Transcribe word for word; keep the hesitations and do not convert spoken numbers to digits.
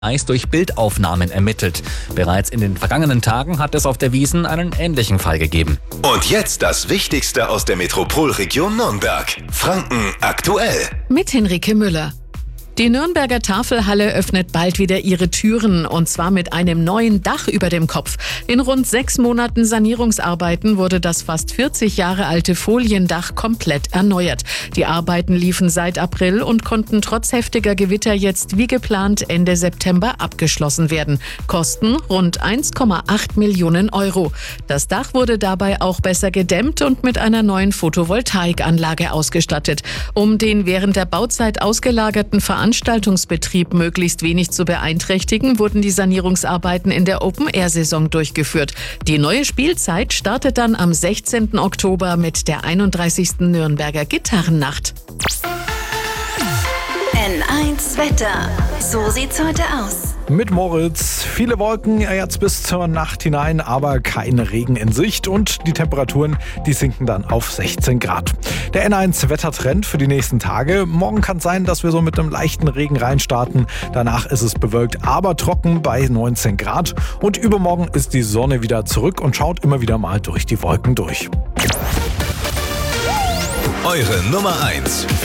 Eis durch Bildaufnahmen ermittelt. Bereits in den vergangenen Tagen hat es auf der Wiesn einen ähnlichen Fall gegeben. Und jetzt das Wichtigste aus der Metropolregion Nürnberg. Franken aktuell. Mit Henrike Müller. Die Nürnberger Tafelhalle öffnet bald wieder ihre Türen, und zwar mit einem neuen Dach über dem Kopf. In rund sechs Monaten Sanierungsarbeiten wurde das fast vierzig Jahre alte Foliendach komplett erneuert. Die Arbeiten liefen seit April und konnten trotz heftiger Gewitter jetzt wie geplant Ende September abgeschlossen werden. Kosten rund eins Komma acht Millionen Euro. Das Dach wurde dabei auch besser gedämmt und mit einer neuen Photovoltaikanlage ausgestattet. Um den während der Bauzeit ausgelagerten Veranstaltungsbetrieb möglichst wenig zu beeinträchtigen, wurden die Sanierungsarbeiten in der Open-Air-Saison durchgeführt. Die neue Spielzeit startet dann am sechzehnten Oktober mit der einunddreißigsten Nürnberger Gitarrennacht. N eins Wetter. So sieht's heute aus. Mit Moritz. Viele Wolken jetzt bis zur Nacht hinein, aber kein Regen in Sicht. Und die Temperaturen, die sinken dann auf sechzehn Grad. Der N eins Wettertrend für die nächsten Tage. Morgen kann es sein, dass wir so mit einem leichten Regen reinstarten. Danach ist es bewölkt, aber trocken bei neunzehn Grad. Und übermorgen ist die Sonne wieder zurück und schaut immer wieder mal durch die Wolken durch. Eure Nummer eins.